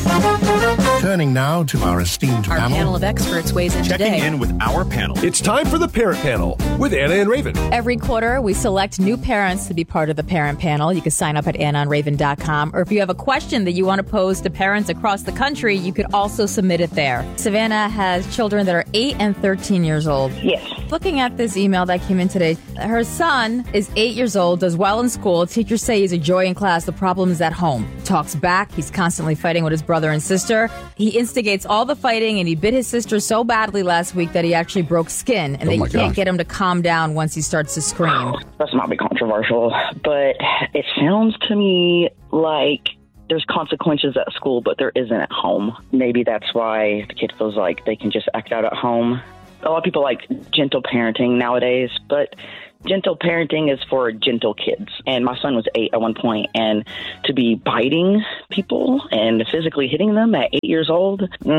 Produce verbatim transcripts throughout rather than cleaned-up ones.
Turning now to our esteemed Our panel. panel of experts weighs in Checking today. in with our panel. It's time for the Parent Panel with Anna and Raven. Every quarter, we select new parents to be part of the parent panel. You can sign up at anna and raven dot com. Or if you have a question that you want to pose to parents across the country, you could also submit it there. Savannah has children that are eight and thirteen years old. Yes. Looking at this email that came in today, her son is eight years old, does well in school. Teachers say he's a joy in class. The problem is at home. Talks back. He's constantly fighting with his brother and sister. He instigates all the fighting, and he bit his sister so badly last week that he actually broke skin, and Oh they my can't gosh. get him to calm down once he starts to scream. That's not be controversial, but it sounds to me like there's consequences at school, but there isn't at home. Maybe that's why the kid feels like they can just act out at home. A lot of people like gentle parenting nowadays, but gentle parenting is for gentle kids. And my son was eight at one point, and to be biting people and physically hitting them at eight years old,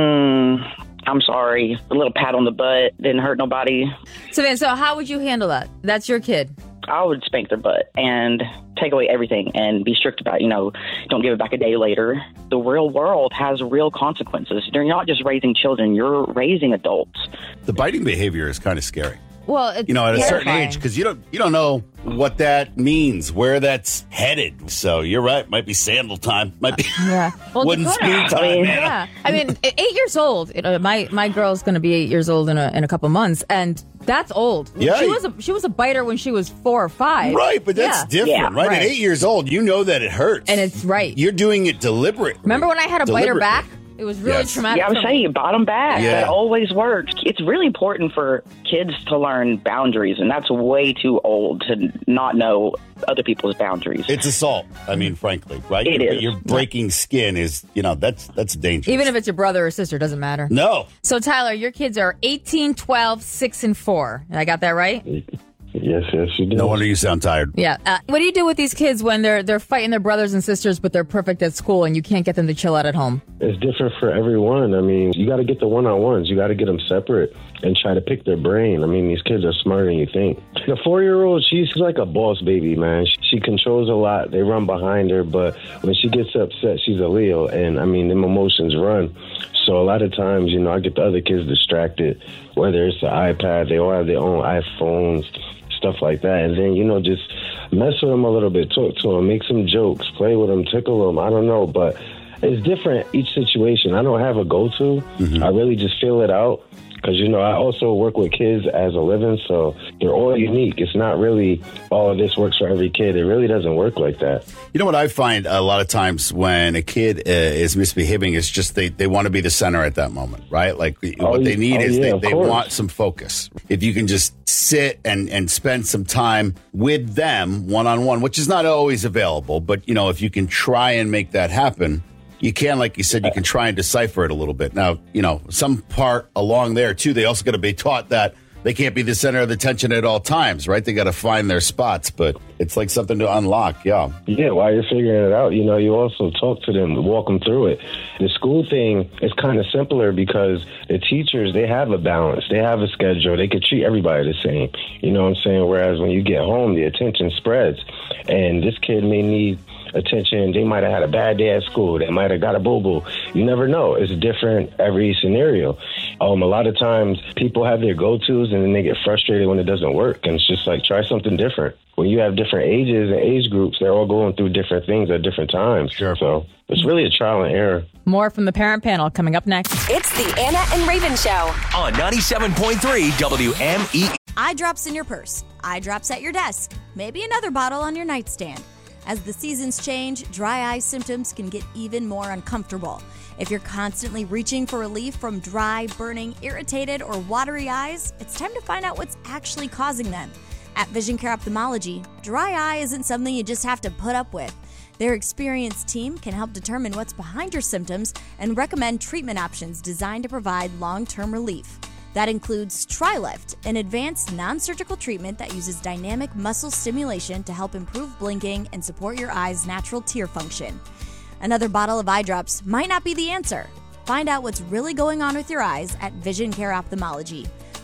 mm, I'm sorry. A little pat on the butt didn't hurt nobody. Savannah, so how would you handle that? That's your kid. I would spank their butt and take away everything and be strict about it. You know, don't give it back a day later. The real world has real consequences. You're not just raising children, you're raising adults. The biting behavior is kind of scary. Well, it's You know, at a certain terrifying. age, because you don't you don't know what that means, where that's headed. So you're right. Might be sandal time. Might be Yeah. Well, wooden Dakota- spoon time. I mean, man. Yeah, I mean, at eight years old. You know, my my girl's going to be eight years old in a in a couple months, and that's old. Yeah. she was a she was a biter when she was four or five. Right, but that's Yeah. different, Yeah, right? right. At eight years old, you know that it hurts, And it's right. You're doing it deliberately. Remember when I had to bite her Deliberately. back? It was really Yes. traumatic. Yeah, I would for say me. you bottom back. Yeah. That always works. It's really important for kids to learn boundaries, and that's way too old to not know other people's boundaries. It's assault. I mean, frankly, right? It you're, is. You're breaking skin is, you know, that's that's dangerous. Even if it's your brother or sister, doesn't matter. no. So Tyler, your kids are eighteen, twelve, six, and four. I got that right? Yes, yes, you do. No wonder you sound tired. Yeah. Uh, what do you do with these kids when they're they're fighting their brothers and sisters, but they're perfect at school, and you can't get them to chill out at home? It's different for everyone. I mean, you got to get the one-on-ones. You got to get them separate and try to pick their brain. I mean, these kids are smarter than you think. The four-year-old, she's like a boss baby, man. She, she controls a lot. They run behind her, but when she gets upset, she's a Leo, and, I mean, them emotions run. So a lot of times, you know, I get the other kids distracted, whether it's the iPad, they all have their own iPhones, stuff like that. And then, you know, just mess with them a little bit, talk to them, make some jokes, play with them, tickle them. I don't know, but it's different each situation. I don't have a go-to. Mm-hmm. I really just feel it out because, you know, I also work with kids as a living, so they're all unique. It's not really, oh, this works for every kid. It really doesn't work like that. You know what I find a lot of times when a kid uh, is misbehaving is just they, they want to be the center at that moment, right? Like Oh, what they yeah. need Oh, is yeah, they, of they course. want some focus. If you can just sit and, and spend some time with them one-on-one, which is not always available, but, you know, if you can try and make that happen, you can, like you said, you can try and decipher it a little bit. Now, you know, some part along there, too, they also got to be taught that they can't be the center of the attention at all times, right? They got to find their spots, but it's like something to unlock, yeah. Yeah, while you're figuring it out, you know, you also talk to them, walk them through it. The school thing is kind of simpler because the teachers, they have a balance. They have a schedule. They could treat everybody the same. You know what I'm saying? Whereas when you get home, the attention spreads. And this kid may need attention. They might have had a bad day at school. They might have got a boo-boo. You never know. It's different every scenario. Um, a lot of times people have their go-tos and then they get frustrated when it doesn't work. And it's just like, try something different. When you have different ages and age groups, they're all going through different things at different times. Sure. So it's really a trial and error. More from the parent panel coming up next. It's the Anna and Raven Show On ninety-seven point three W M E. Eye drops in your purse, eye drops at your desk, maybe another bottle on your nightstand. As the seasons change, dry eye symptoms can get even more uncomfortable. If you're constantly reaching for relief from dry, burning, irritated, or watery eyes, it's time to find out what's actually causing them. At Vision Care Ophthalmology, dry eye isn't something you just have to put up with. Their experienced team can help determine what's behind your symptoms and recommend treatment options designed to provide long-term relief. That includes TriLift, an advanced non-surgical treatment that uses dynamic muscle stimulation to help improve blinking and support your eye's natural tear function. Another bottle of eye drops might not be the answer. Find out what's really going on with your eyes at Vision Care Ophthalmology.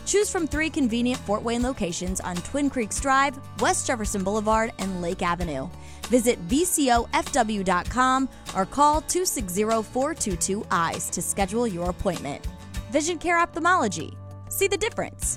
Choose from three convenient Fort Wayne locations on Twin Creeks Drive, West Jefferson Boulevard, and Lake Avenue. Visit V C O F W dot com or call two six zero, four two two, EYES to schedule your appointment. Vision Care Ophthalmology. See the difference.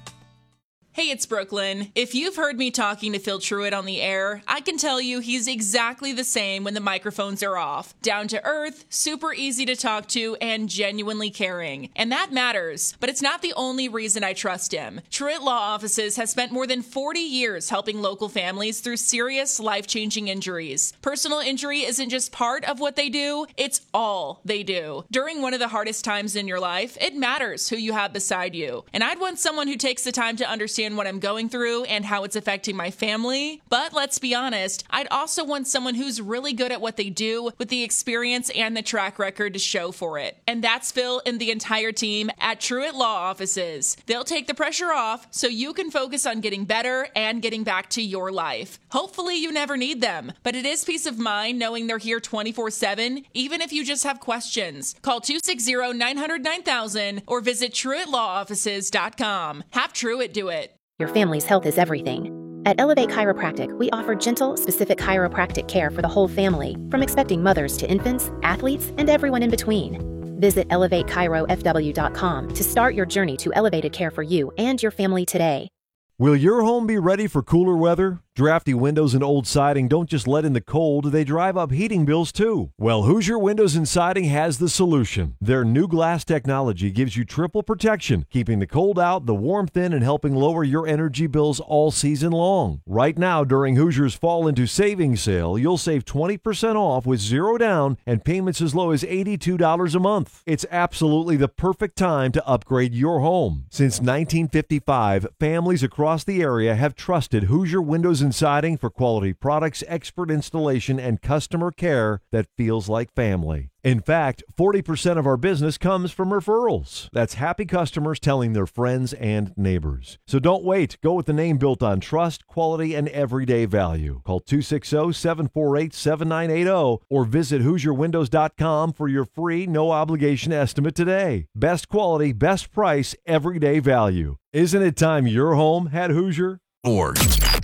Hey, it's Brooklyn. If you've heard me talking to Phil Truitt on the air, I can tell you he's exactly the same when the microphones are off. Down to earth, super easy to talk to, and genuinely caring. And that matters, but it's not the only reason I trust him. Truitt Law Offices has spent more than forty years helping local families through serious, life-changing injuries. Personal injury isn't just part of what they do, it's all they do. During one of the hardest times in your life, it matters who you have beside you. And I'd want someone who takes the time to understand what I'm going through and how it's affecting my family. But let's be honest, I'd also want someone who's really good at what they do with the experience and the track record to show for it. And that's Phil and the entire team at Truitt Law Offices. They'll take the pressure off so you can focus on getting better and getting back to your life. Hopefully you never need them, but it is peace of mind knowing they're here twenty-four seven, even if you just have questions. Call two six zero, nine hundred, nine thousand or visit Truitt Law Offices dot com. Have Truitt do it. Your family's health is everything. At Elevate Chiropractic, we offer gentle, specific chiropractic care for the whole family, from expecting mothers to infants, athletes, and everyone in between. Visit elevate chiro f w dot com to start your journey to elevated care for you and your family today. Will your home be ready for cooler weather? Drafty windows and old siding don't just let in the cold, they drive up heating bills too. Well, Hoosier Windows and Siding has the solution. Their new glass technology gives you triple protection, keeping the cold out, the warmth in, and helping lower your energy bills all season long. Right now, during Hoosier's Fall into Savings Sale, you'll save twenty percent off with zero down and payments as low as eighty-two dollars a month. It's absolutely the perfect time to upgrade your home. Since nineteen fifty-five, families across the area have trusted Hoosier Windows and Siding for quality products, expert installation, and customer care that feels like family. In fact, forty percent of our business comes from referrals. That's happy customers telling their friends and neighbors. So don't wait. Go with the name built on trust, quality, and everyday value. Call two six zero, seven four eight, seven nine eight zero or visit Hoosier Windows dot com for your free, no-obligation estimate today. Best quality, best price, everyday value. Isn't it time your home had Hoosier? Org.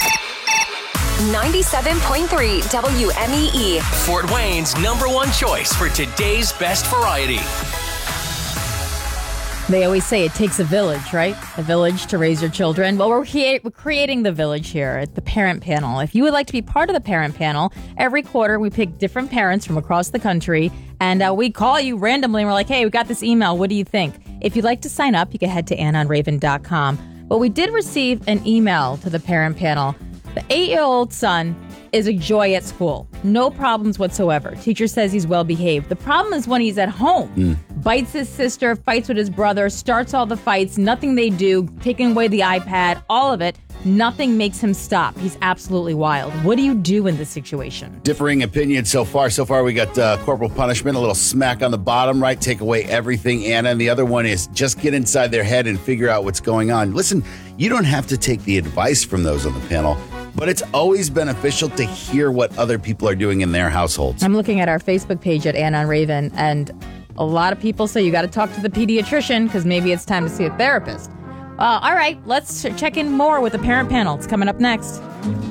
ninety-seven point three W M E E. Fort Wayne's number one choice for today's best variety. They always say it takes a village, right? A village to raise your children. Well, we're, he- we're creating the village here at the Parent Panel. If you would like to be part of the Parent Panel, every quarter we pick different parents from across the country, and uh, we call you randomly, and we're like, hey, we got this email. What do you think? If you'd like to sign up, you can head to anna and raven dot com. But we did receive an email to the Parent Panel. The eight-year-old son is a joy at school. No problems whatsoever. Teacher says he's well behaved. The problem is when he's at home. Mm. Bites his sister, fights with his brother, starts all the fights, nothing they do, taking away the iPad, all of it. Nothing makes him stop. He's absolutely wild. What do you do in this situation? Differing opinions so far. So far, we got uh, corporal punishment, a little smack on the bottom, right? Take away everything, Anna. And the other one is just get inside their head and figure out what's going on. Listen, you don't have to take the advice from those on the panel, but it's always beneficial to hear what other people are doing in their households. I'm looking at our Facebook page at Anna and Raven, and a lot of people say you got to talk to the pediatrician because maybe it's time to see a therapist. Uh, all right, let's check in more with the Parent Panel. It's coming up next.